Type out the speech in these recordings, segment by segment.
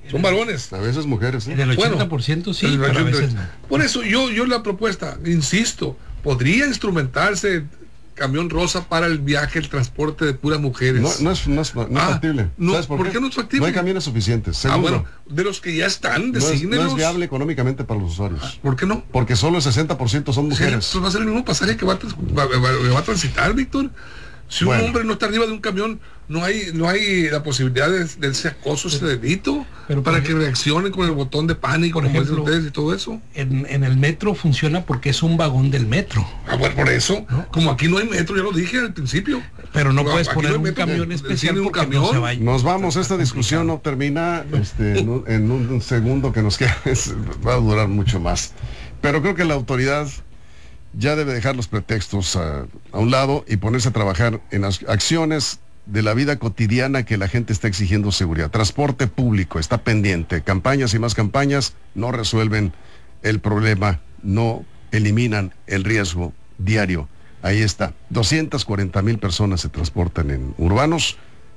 son varones. A veces mujeres, ¿eh? En el 80% Bueno, sí, pero a veces no. Por eso yo la propuesta, insisto, podría instrumentarse camión rosa para el viaje, el transporte de puras mujeres. No es factible. No, ¿Sabes ¿por qué no es factible? No hay camiones suficientes. Segundo, Bueno, de los que ya están, no es desígnelos. viable económicamente para los usuarios. ¿Por qué no? Porque solo el 60% son mujeres. Sí, pues va a ser el mismo pasaje que va a transitar, Víctor. Si un hombre no está arriba de un camión, no hay la posibilidad de ese acoso, ese delito, pero para que reaccionen con el botón de pánico, por como ejemplo, dicen ustedes y todo eso. En el metro funciona porque es un vagón del metro. Bueno, por eso, ¿no? como aquí no hay metro, ya lo dije al principio. Pero no puedes aquí poner no hay un metro, camión especial un porque camión. no se vaya. Nos vamos, esta discusión no termina en un segundo que nos queda, va a durar mucho más. Pero creo que la autoridad ya debe dejar los pretextos a un lado y ponerse a trabajar en las acciones de la vida cotidiana que la gente está exigiendo seguridad. Transporte público está pendiente. Campañas y más campañas no resuelven el problema, no eliminan el riesgo diario. Ahí está. 240,000 personas se transportan en urbanos,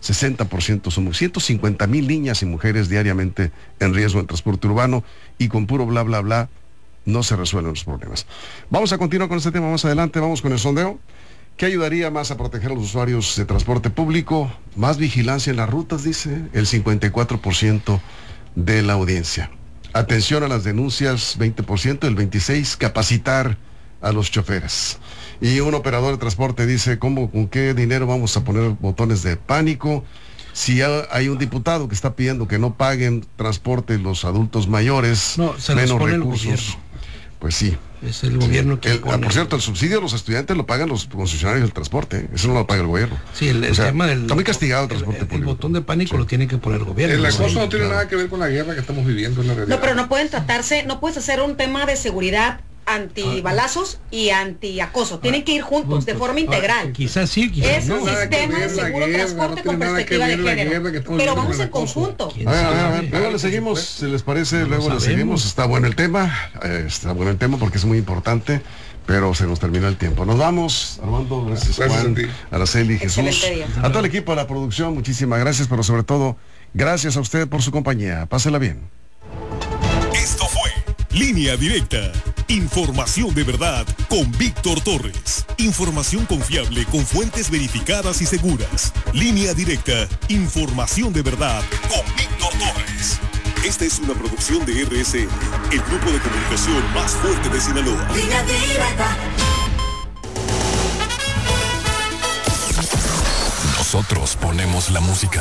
60% somos 150,000 niñas y mujeres diariamente en riesgo en transporte urbano, y con puro bla bla bla no se resuelven los problemas. Vamos a continuar con este tema más adelante. Vamos con el sondeo. ¿Qué ayudaría más a proteger a los usuarios de transporte público? Más vigilancia en las rutas, dice el 54% de la audiencia. Atención a las denuncias, 20%, el 26%, capacitar a los choferes. Y un operador de transporte dice, ¿con qué dinero vamos a poner botones de pánico? Si hay un diputado que está pidiendo que no paguen transporte los adultos mayores, no, se menos pone recursos. Pues sí. Es el gobierno que por cierto, el subsidio a los estudiantes lo pagan los concesionarios del transporte, ¿eh? Eso no lo paga el gobierno. Sí, el tema del... Está muy castigado el transporte público. El botón de pánico lo tiene que poner el gobierno. El acoso no tiene nada que ver con la guerra que estamos viviendo en la realidad. No, pero no pueden tratarse, no puedes hacer un tema de seguridad antibalazos y antiacoso. Tienen que ir juntos, de forma integral. Quizás sí, quizás es no. un sistema de seguro transporte con perspectiva de género. Pero vamos en conjunto. A ver, luego le seguimos, si les parece, luego le seguimos. Está bueno el tema porque es muy importante, pero se nos terminó el tiempo. Nos vamos, Armando, gracias Juan, Araceli, Jesús, a todo el equipo de la producción, muchísimas gracias, pero sobre todo, gracias a usted por su compañía. Pásela bien. Esto fue Línea Directa. Información de verdad con Víctor Torres. Información confiable con fuentes verificadas y seguras. Línea Directa. Información de verdad con Víctor Torres. Esta es una producción de RSN, el grupo de comunicación más fuerte de Sinaloa. Línea Directa. Nosotros ponemos la música.